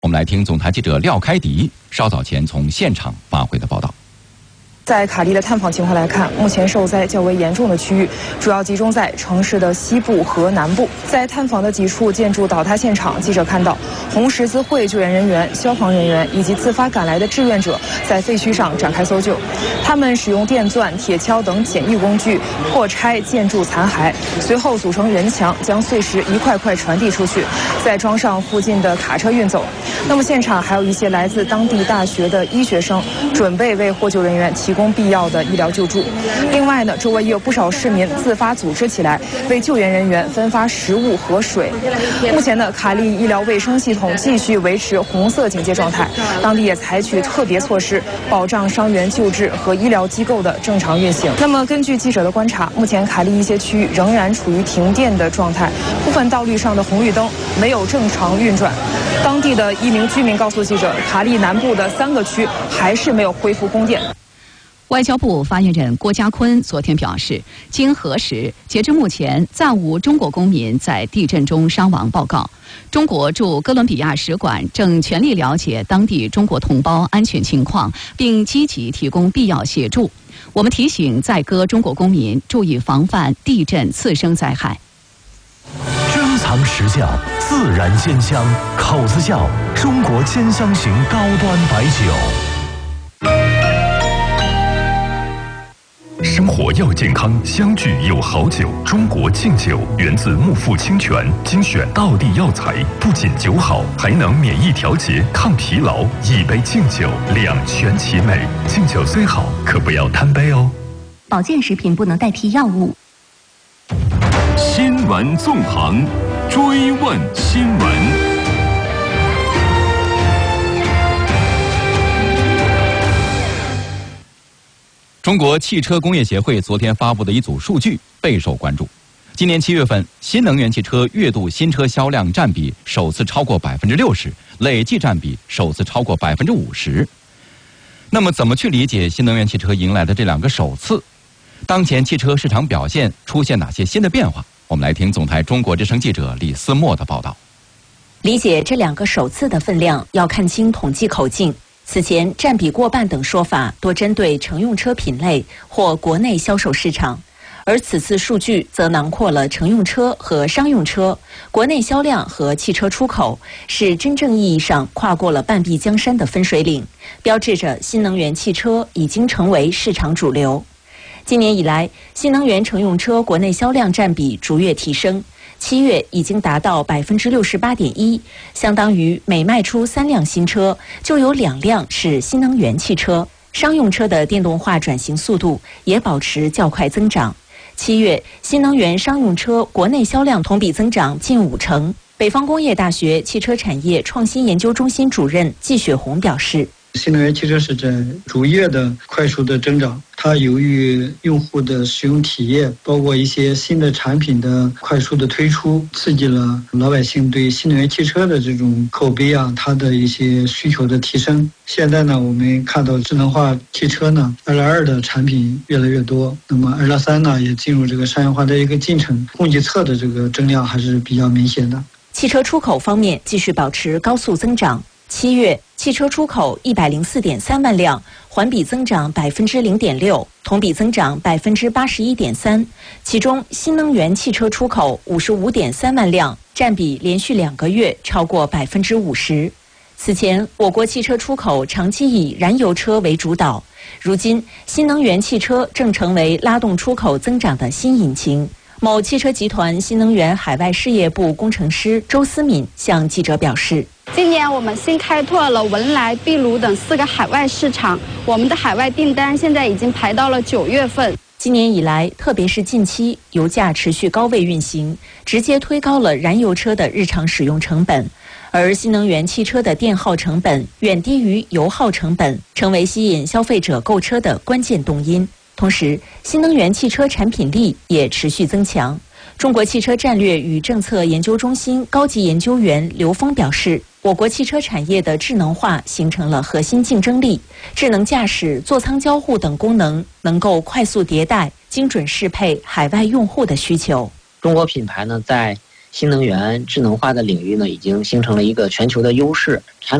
我们来听总台记者廖开迪稍早前从现场发回的报道。 在卡利的探访情况来看，目前受灾较为严重的区域主要集中在城市的西部和南部。在探访的几处建筑倒塌现场，记者看到红十字会救援人员、消防人员以及自发赶来的志愿者在废墟上展开搜救。他们使用电钻、铁锹等简易工具破拆建筑残骸，随后组成人墙，将碎石一块块传递出去，再装上附近的卡车运走。那么现场还有一些来自当地大学的医学生，准备为获救人员提供必要的医疗救助。另外呢，周围也有不少市民自发组织起来，为救援人员分发食物和水。目前呢，卡利医疗卫生系统继续维持红色警戒状态，当地也采取特别措施，保障伤员救治和医疗机构的正常运行。那么根据记者的观察，目前卡利一些区域仍然处于停电的状态，部分道路上的红绿灯没有正常运转。当地的一名居民告诉记者，卡利南部的3个区还是没有恢复供电。 外交部发言人郭家坤昨天表示，经核实，截至目前暂无中国公民在地震中伤亡报告。中国驻哥伦比亚使馆正全力了解当地中国同胞安全情况，并积极提供必要协助。我们提醒在哥中国公民注意防范地震次生灾害。 珍藏实窖，自然鲜香，口子窖中国兼香型高端白酒。 生活要健康，相聚有好酒。中国敬酒源自木富清泉，精选道地药材，不仅酒好，还能免疫调节、抗疲劳。一杯敬酒，两全其美。敬酒虽好，可不要贪杯哦。 保健食品不能代替药物。 新闻纵横，追问新闻。 中国汽车工业协会昨天发布的一组数据备受关注。今年7月份，新能源汽车月度新车销量占比首次超过60%，累计占比首次超过50%。那么，怎么去理解新能源汽车迎来的这2个首次？当前汽车市场表现出现哪些新的变化？我们来听总台中国之声记者李思墨的报道。 理解这2个首次的分量，要看清统计口径。此前占比过半等说法多针对乘用车品类或国内销售市场，而此次数据则囊括了乘用车和商用车、国内销量和汽车出口，是真正意义上跨过了半壁江山的分水岭，标志着新能源汽车已经成为市场主流。今年以来，新能源乘用车国内销量占比逐月提升，7月已经达到68.1%，相当于每卖出3辆新车，就有2辆是新能源汽车。商用车的电动化转型速度也保持较快增长。7月，新能源商用车国内销量同比增长近50%。北方工业大学汽车产业创新研究中心主任季雪红表示， 新能源汽车是在逐月的快速的增长，它由于用户的使用体验，包括一些新的产品的快速的推出，刺激了老百姓对新能源汽车的这种口碑啊，它的一些需求的提升。现在呢，我们看到智能化汽车呢，2.2的产品越来越多，那么2.3呢也进入这个商业化的一个进程，供给侧的这个增量还是比较明显的。 汽车出口方面继续保持高速增长。7月，汽车出口104.3万辆，环比增长0.6%，同比增长81.3%。其中，新能源汽车出口55.3万辆，占比连续2个月超过50%。此前，我国汽车出口长期以燃油车为主导，如今新能源汽车正成为拉动出口增长的新引擎。某汽车集团新能源海外事业部工程师周思敏向记者表示， 今年我们新开拓了文莱、秘鲁等4个海外市场，我们的海外订单现在已经排到了9月份。 今年以来，特别是近期，油价持续高位运行，直接推高了燃油车的日常使用成本，而新能源汽车的电耗成本远低于油耗成本，成为吸引消费者购车的关键动因。同时，新能源汽车产品力也持续增强。中国汽车战略与政策研究中心高级研究员刘峰表示，我国汽车产业的智能化形成了核心竞争力，智能驾驶、座舱交互等功能能够快速迭代，精准适配海外用户的需求。 中国品牌呢，在新能源智能化的领域呢，已经形成了一个全球的优势。